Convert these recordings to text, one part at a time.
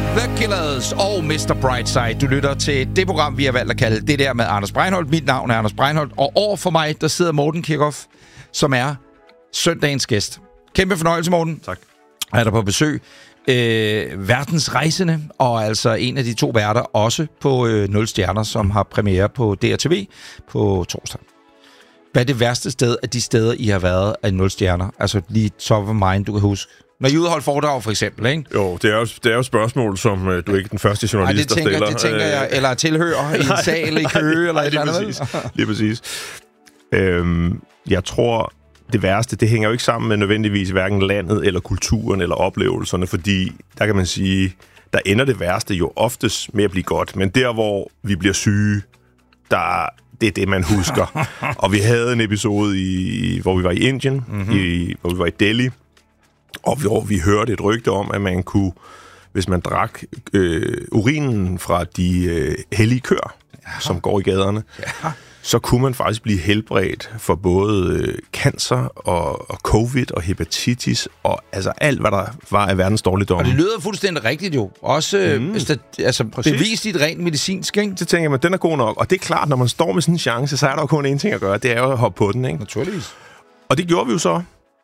The Killers og Mr. Brightside. Du lytter til det program, vi har valgt at kalde Det der med Anders Breinholt. Mit navn er Anders Breinholt, og over for mig, der sidder Morten Kirchhoff, som er søndagens gæst. Kæmpe fornøjelse, Morten. Tak. Er der på besøg. Verdensrejsende, og altså en af de to værter også på 0 Stjerner, som har premiere på DRTV på torsdag. Hvad er det værste sted af de steder, I har været af 0 Stjerner? Altså lige top of mind, du kan huske. Når I udholder foredrag, for eksempel, ikke? Jo, det er jo spørgsmål, som du er ikke den første journalist, der stiller. Det tænker jeg, eller tilhører i en sal i Køge, eller et eller andet. Lige præcis. Jeg tror, det værste, det hænger jo ikke sammen med nødvendigvis hverken landet, eller kulturen, eller oplevelserne, fordi der kan man sige, der ender det værste jo oftest med at blive godt. Men der, hvor vi bliver syge, det er det, man husker. Og vi havde en episode, hvor vi var i Indien, hvor vi var i Delhi, og hvor vi hørte et rygte om, at man kunne, hvis man drak urinen fra de hellige køer, som går i gaderne, så kunne man faktisk blive helbredt for både cancer og covid og hepatitis og altså alt, hvad der var af verdens dårligdomme. Og det lyder fuldstændig rigtigt jo. Også bevist i et rent medicinsk, ikke? Det tænker jeg, men den er god nok. Og det er klart, når man står med sådan en chance, så er der jo kun én ting at gøre. Det er jo at hoppe på den, ikke? Naturligvis. Og det gjorde vi jo så.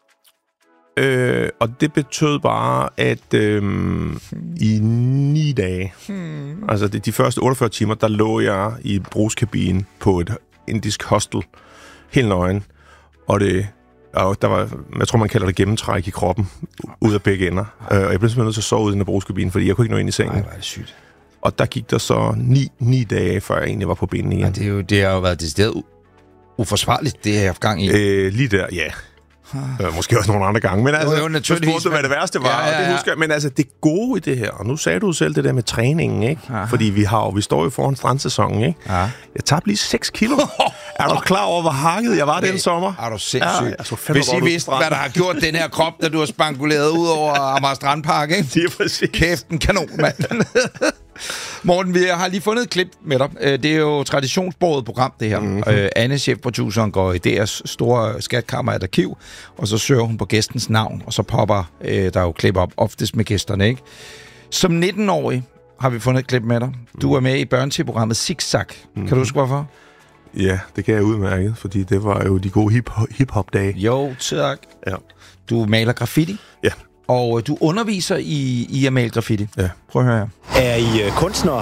Og det betød bare, at i 9 dage, altså de første 48 timer, der lå jeg i brugskabinen på et indisk hostel, helt nøgen. Og der var, jeg tror, man kalder det gennemtræk i kroppen, ud af begge ender. Og jeg blev simpelthen nødt til at sove ude i brugskabinen, fordi jeg kunne ikke nå ind i sengen. Nej, hvor er det sygt. Og der gik der så 9 dage, før jeg egentlig var på benene igen. Ja, det har jo været decideret uforsvarligt, det har jeg haft gang i. Lige der, ja. Måske også nogle andre gange, men altså, så spurgte du, hvad det værste var, og det husker jeg. Men altså, det gode i det her, og nu sagde du selv det der med træningen, ikke? Fordi vi står jo foran strandsæsonen, ikke? Ja. Jeg tabte lige 6 kilo. Er du klar over, hvor hakket jeg var den sommer? Er du sindssygt? Hvis I vidste, hvad der har gjort den her krop, da du har spankuleret ud over Amager Strandpark, ikke? Det er præcis. Kæft, en kanon, mand. Morten, vi har lige fundet et klip med dig. Det er jo traditionsbordet program, det her. Anne, chefproduceren, går i deres store skatkammer et arkiv, og så søger hun på gæstens navn, og så popper der jo klip op, oftest med gæsterne, ikke? Som 19-årig har vi fundet et klip med dig. Du er med i børne-tv-programmet Zigzag. Kan du huske, hvorfor? Ja, det kan jeg udmærket, fordi det var jo de gode hip-hop-dage. Jo, tak. Ja. Du maler graffiti. Ja. Og du underviser i at male graffiti. Ja. Prøv at høre her. Er I kunstnere?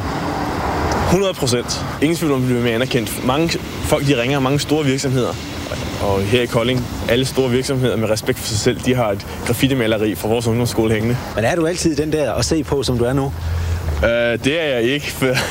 100%. Ingen tvivl om, at vi bliver mere anerkendt. Mange folk, de ringer mange store virksomheder. Og her i Kolding, alle store virksomheder med respekt for sig selv, de har et graffiti-maleri fra vores ungdomsskole hængende. Men er du altid den der at se på, som du er nu? Det er jeg ikke.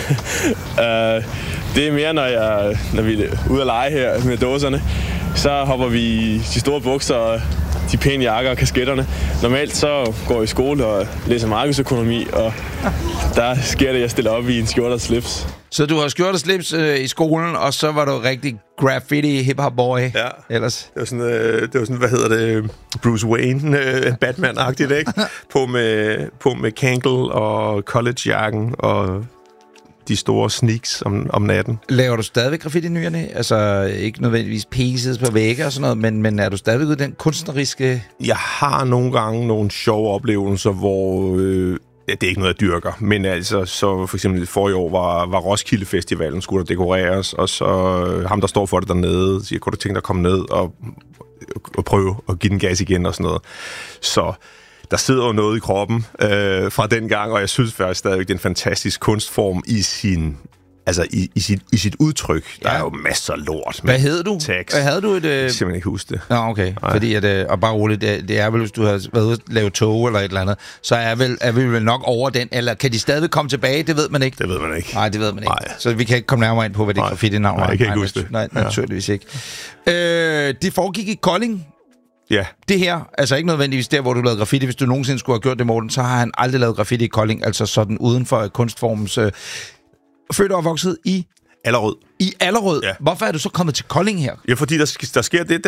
Det er mere, når vi er ude at lege her med dåserne. Så hopper vi i de store bukser og de pæne jakker og kasketterne. Normalt så går jeg i skole og læser markedsøkonomi, og der sker det, at jeg stiller op i en skjorte og slips. Så du har skjorte og slips i skolen, og så var du rigtig graffiti hip-hop boy. Ja. Ellers. Det var sådan, hvad hedder det, Bruce Wayne, Batman-agtigt, ikke? På med Kangol og collegejakken og de store sneaks om natten. Laver du stadigvæk graffiti i nyerne? Altså ikke nødvendigvis pieces på vægge og sådan noget, men er du stadigvæk ude den kunstneriske... Jeg har nogle gange nogle sjove oplevelser, hvor... det er ikke noget, jeg dyrker, men altså, så for eksempel forrige år var Roskilde Festivalen, skulle der dekoreres, og så ham, der står for det dernede, siger, kunne du tænke dig at komme ned og prøve at give den gas igen og sådan noget. Så der sidder jo noget i kroppen fra den gang, og jeg synes faktisk stadigvæk, det er en fantastisk kunstform i sin... Altså i sit udtryk. Der er jo masser af lort. Hvad hed du? Tekst. Hvad havde du et... Jeg kan simpelthen ikke huske det. Nå, okay. Nej. Fordi at, og bare roligt, det er vel, hvis du har været ude at lave tog eller et eller andet, så er vi vel nok over den, eller kan de stadig komme tilbage? Det ved man ikke. Det ved man ikke. Nej, det ved man ikke. Nej. Så vi kan ikke komme nærmere ind på, hvad det er graffiti-navn. Nej, jeg kan ikke huske det. Nej, naturligvis ikke. Det foregik i Kolding. Ja. Det her, altså ikke nødvendigvis der, hvor du lavede graffiti. Hvis du nogensinde skulle have gjort det, Morten, så har han aldrig lavet graffiti i Kolding, altså sådan uden for kunstformens... Født og opvokset i... Allerød. I Allerød? Ja. Hvorfor er du så kommet til Kolding her? Ja, fordi der sker det,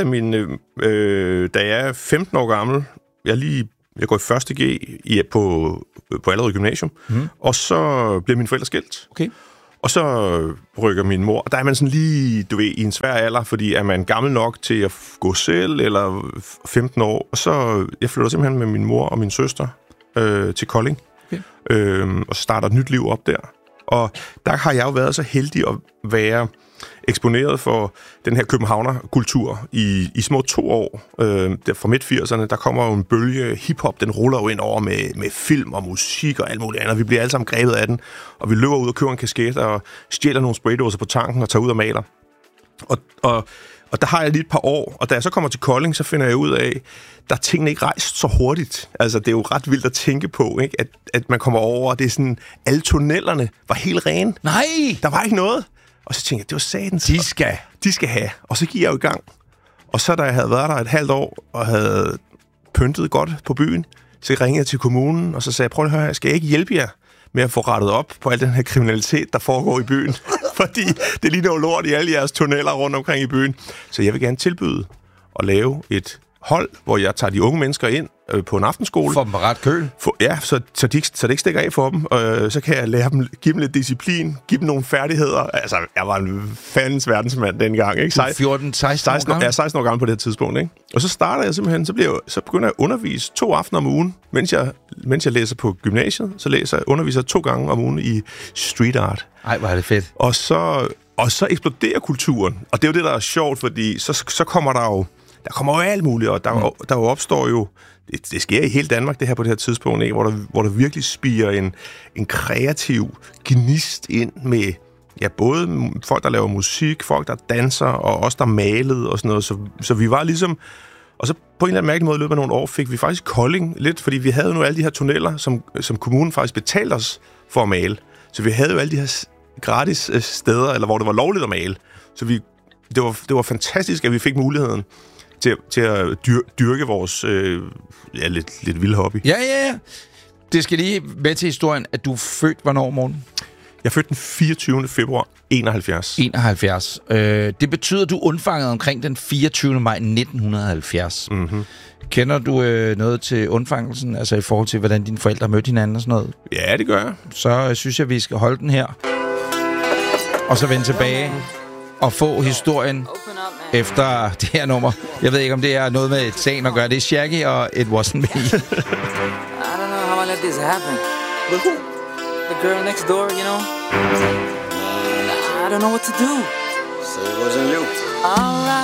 da jeg er 15 år gammel, jeg går i 1. G på Allerød Gymnasium, og så bliver mine forældre skilt. Okay. Og så rykker min mor, og der er man sådan lige, du ved, i en svær alder, fordi er man gammel nok til at gå selv, eller 15 år, og så jeg flytter simpelthen med min mor og min søster til Kolding. og starter et nyt liv op der. Og der har jeg jo været så heldig at være eksponeret for den her københavnerkultur i små 2 år. Der fra midt-80'erne, der kommer jo en bølge hiphop, den ruller jo ind over med film og musik og alt muligt andet. Vi bliver alle sammen grebet af den, og vi løber ud og køber en kasket og stjæler nogle spraydåser på tanken og tager ud og maler. Og der har jeg lige et par år, og da jeg så kommer til Kolding, så finder jeg ud af, der er tingene ikke rejst så hurtigt. Altså, det er jo ret vildt at tænke på, ikke? At man kommer over, og det er sådan, alle tunnelerne var helt rene. Nej! Der var ikke noget. Og så tænkte jeg, det var satans. De skal have. Og så gik jeg jo i gang. Og så da jeg havde været der et halvt år, og havde pyntet godt på byen, så ringede jeg til kommunen, og så sagde jeg, prøv at høre, skal jeg ikke hjælpe jer med at få rettet op på al den her kriminalitet, der foregår i byen? Fordi det ligner jo lort i alle jeres tunneller rundt omkring i byen. Så jeg vil gerne tilbyde at lave et hold, hvor jeg tager de unge mennesker ind på en aftenskole. For dem på ret køl. Ja, så det ikke stikker af for dem. Så kan jeg lære dem, give dem lidt disciplin, give dem nogle færdigheder. Altså, jeg var en fandens verdensmand dengang, ikke? 14-16 år gammel? Ja, 16 år gammel på det her tidspunkt, ikke? Og så starter jeg simpelthen, så begynder jeg at undervise 2 aftener om ugen, mens jeg læser på gymnasiet, så underviser jeg 2 gange om ugen i street art. Ej, hvor er det fedt. Og så eksploderer kulturen. Og det er jo det, der er sjovt, fordi så kommer der kommer jo alt muligt, og der jo opstår jo, det sker i hele Danmark, det her på det her tidspunkt, ikke? Hvor der virkelig spiger en kreativ gnist ind med, ja, både folk, der laver musik, folk, der danser, og os, der malede og sådan noget. Så vi var ligesom, og så på en eller anden mærkelig måde i løbet af nogle år, fik vi faktisk Kolding lidt, fordi vi havde nu alle de her tunneller, som kommunen faktisk betalte os for at male. Så vi havde jo alle de her gratis steder, eller hvor det var lovligt at male. Så det var fantastisk, at vi fik muligheden til at dyrke vores lidt vilde hobby. Ja. Det skal lige med til historien, at du er født hvornår, Morten? Jeg er født den 24. februar 71. 71. Det betyder, at du undfangede omkring den 24. maj 1970. Mm-hmm. Kender du noget til undfangelsen, altså i forhold til, hvordan dine forældre mødte hinanden og sådan noget? Ja, det gør jeg. Så synes jeg, vi skal holde den her. Og så vende tilbage og få historien efter det her nummer. Jeg ved ikke, om det er noget med et sagen at gøre. Det er Shaggy og It Wasn't Me. I don't know how I let this happen. But who? The girl next door, you know? I don't know what to do. So it wasn't you. Alright.